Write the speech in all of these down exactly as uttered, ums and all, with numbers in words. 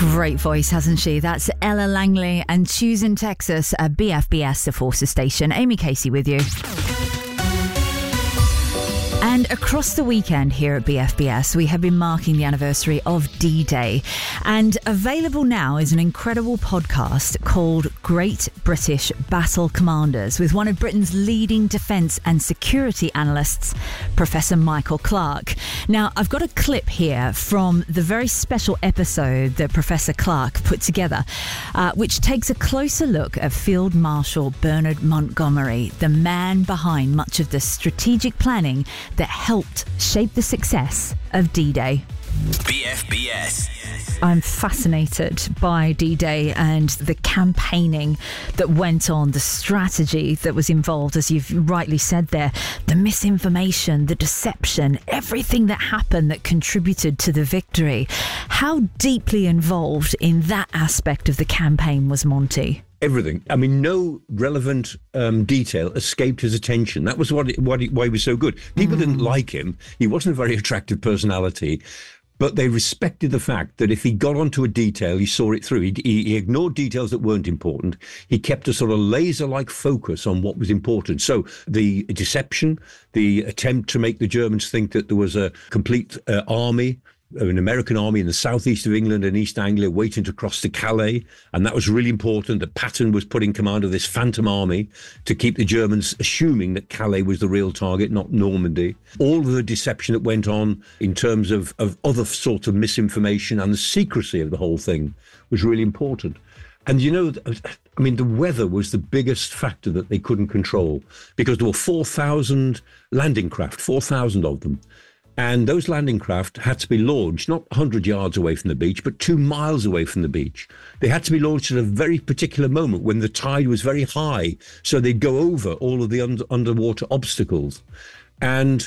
Great voice, hasn't she? That's Ella Langley and Choosing Texas at B F B S, the Forces Station. Amy Casey with you. And across the weekend here at B F B S, we have been marking the anniversary of D-Day. And available now is an incredible podcast called Great British Battle Commanders with one of Britain's leading defence and security analysts, Professor Michael Clarke. Now, I've got a clip here from the very special episode that Professor Clarke put together, uh, which takes a closer look at Field Marshal Bernard Montgomery, the man behind much of the strategic planning that helped shape the success of D-Day. B F B S. I'm fascinated by D-Day and the campaigning that went on, the strategy that was involved, as you've rightly said there, the misinformation, the deception, everything that happened that contributed to the victory. How deeply involved in that aspect of the campaign was Monty? Everything. I mean, no relevant um, detail escaped his attention. That was what, it, what he, why he was so good. People mm. didn't like him. He wasn't a very attractive personality, but they respected the fact that if he got onto a detail, he saw it through. He, he, he ignored details that weren't important. He kept a sort of laser-like focus on what was important. So the deception, the attempt to make the Germans think that there was a complete uh, army, an American army in the southeast of England and East Anglia waiting to cross to Calais. And that was really important. The Patton was put in command of this phantom army to keep the Germans assuming that Calais was the real target, not Normandy. All of the deception that went on in terms of, of other sorts of misinformation and the secrecy of the whole thing was really important. And, you know, I mean, the weather was the biggest factor that they couldn't control because there were four thousand landing craft, four thousand of them. And those landing craft had to be launched, not one hundred yards away from the beach, but two miles away from the beach. They had to be launched at a very particular moment when the tide was very high. So they'd go over all of the under, underwater obstacles. And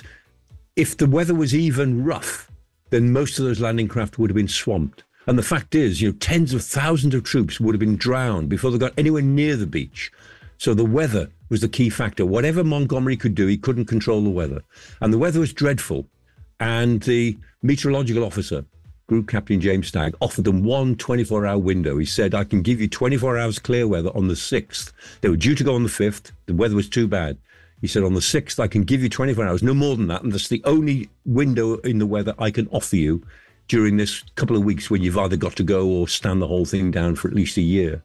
if the weather was even rough, then most of those landing craft would have been swamped. And the fact is, you know, tens of thousands of troops would have been drowned before they got anywhere near the beach. So the weather was the key factor. Whatever Montgomery could do, he couldn't control the weather. And the weather was dreadful. And the meteorological officer, Group Captain James Stagg, offered them one twenty-four hour window. He said, I can give you twenty-four hours clear weather on the sixth. They were due to go on the fifth. The weather was too bad. He said, on the sixth, I can give you twenty-four hours, no more than that. And that's the only window in the weather I can offer you during this couple of weeks when you've either got to go or stand the whole thing down for at least a year.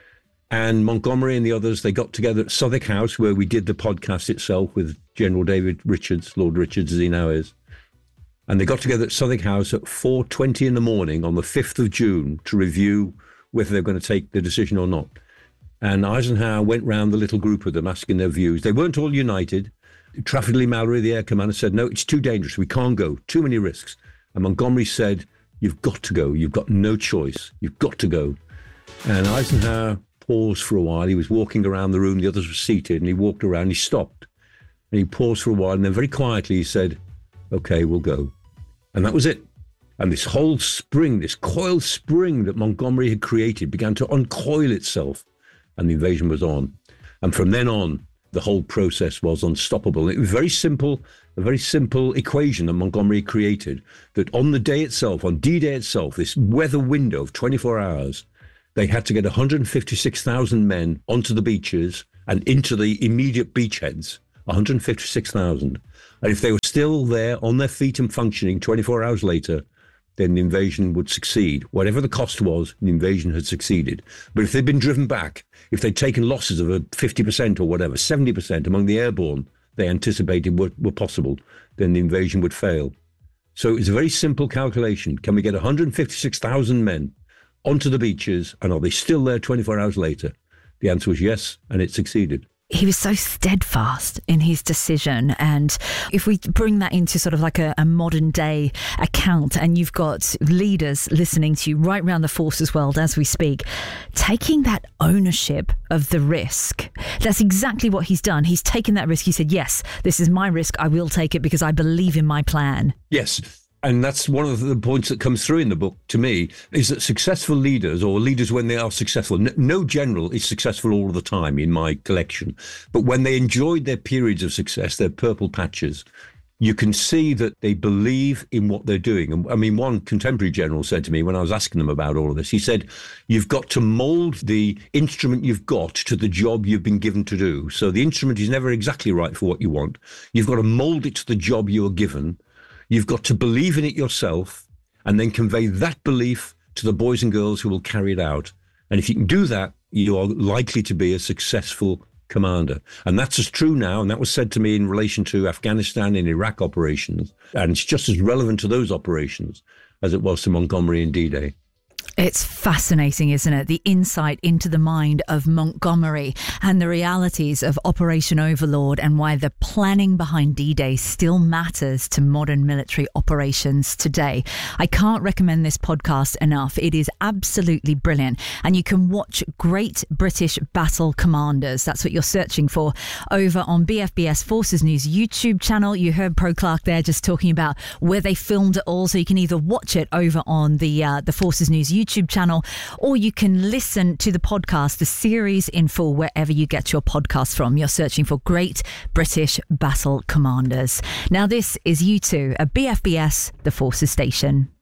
And Montgomery and the others, they got together at Southwark House, where we did the podcast itself with General David Richards, Lord Richards as he now is. And they got together at Southwark House at four twenty in the morning on the fifth of June to review whether they're going to take the decision or not. And Eisenhower went round the little group of them asking their views. They weren't all united. Trafford Leigh-Mallory, the air commander, said, no, it's too dangerous. We can't go. Too many risks. And Montgomery said, you've got to go. You've got no choice. You've got to go. And Eisenhower paused for a while. He was walking around the room. The others were seated. And he walked around. He stopped. And he paused for a while. And then very quietly he said, OK, we'll go. And that was it. And this whole spring, this coiled spring that Montgomery had created began to uncoil itself. And the invasion was on. And from then on, the whole process was unstoppable. It was very simple, a very simple equation that Montgomery created, that on the day itself, on D-Day itself, this weather window of twenty-four hours, they had to get one hundred fifty-six thousand men onto the beaches and into the immediate beachheads, one hundred fifty-six thousand. And if they were still there on their feet and functioning twenty-four hours later, then the invasion would succeed. Whatever the cost was, the invasion had succeeded. But if they'd been driven back, if they'd taken losses of a fifty percent or whatever, seventy percent among the airborne they anticipated were, were possible, then the invasion would fail. So it was a very simple calculation. Can we get one hundred fifty-six thousand men onto the beaches, and are they still there twenty-four hours later? The answer was yes, and it succeeded. He was so steadfast in his decision. And if we bring that into sort of like a, a modern day account, and you've got leaders listening to you right around the forces world as we speak, taking that ownership of the risk, that's exactly what he's done. He's taken that risk. He said, yes, this is my risk. I will take it because I believe in my plan. Yes. And that's one of the points that comes through in the book to me, is that successful leaders, or leaders when they are successful, no general is successful all the time in my collection, but when they enjoyed their periods of success, their purple patches, you can see that they believe in what they're doing. And I mean, one contemporary general said to me when I was asking them about all of this, he said, you've got to mold the instrument you've got to the job you've been given to do. So the instrument is never exactly right for what you want. You've got to mold it to the job you are given. You've got to believe in it yourself and then convey that belief to the boys and girls who will carry it out. And if you can do that, you are likely to be a successful commander. And that's as true now. And that was said to me in relation to Afghanistan and Iraq operations. And it's just as relevant to those operations as it was to Montgomery and D-Day. It's fascinating, isn't it? The insight into the mind of Montgomery and the realities of Operation Overlord and why the planning behind D-Day still matters to modern military operations today. I can't recommend this podcast enough. It is absolutely brilliant. And you can watch Great British Battle Commanders. That's what you're searching for over on B F B S Forces News YouTube channel. You heard Pro Clark there just talking about where they filmed it all. So you can either watch it over on the, uh, the Forces News YouTube YouTube channel, or you can listen to the podcast, the series in full, wherever you get your podcast from. You're searching for Great British Battle Commanders. Now, this is U two, a B F B S, the Forces Station.